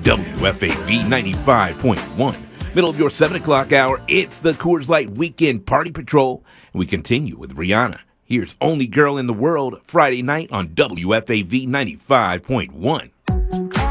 WFAV 95.1. Middle of your 7 o'clock hour, it's the Coors Light Weekend Party Patrol. And we continue with Rihanna. Here's Only Girl in the World, Friday night on WFAV 95.1.